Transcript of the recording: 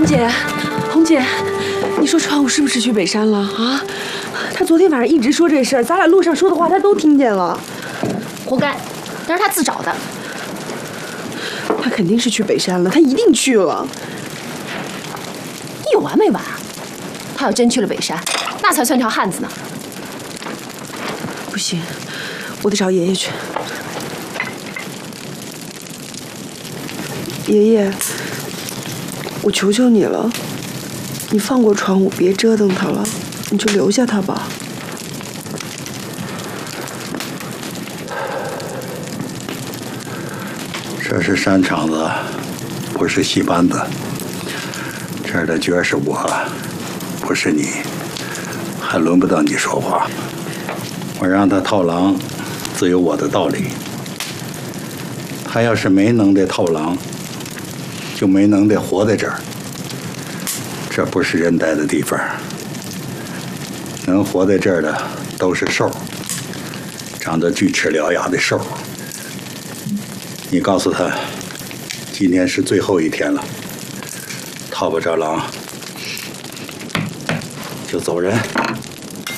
姐，红姐，你说传武是不是去北山了啊？他昨天晚上一直说这事儿，咱俩路上说的话他都听见了。 活该，那是他自找的。 他肯定是去北山了，他一定去了。 你有完没完啊？他要真去了北山，那才算条汉子呢。 不行，我得找爷爷去。爷爷，我求求你了，你放过传武，别折腾他了，你就留下他吧。 这是山场子，不是戏班子。这儿的角儿是我，不是你，还轮不到你说话。我让他套狼，自有我的道理。他要是没能耐套狼，就没能耐活在这儿。这不是人待的地方，能活在这儿的都是兽，长得锯齿獠牙的兽。你告诉他，今天是最后一天了，套不着狼就走人。